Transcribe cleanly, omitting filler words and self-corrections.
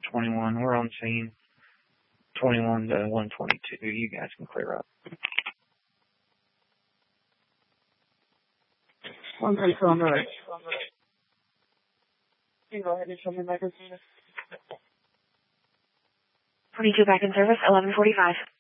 21. We're on scene. 21 to 122. You guys can clear up. 132 on the right. You can go ahead and show me magazine. 22 back in service, 11:45.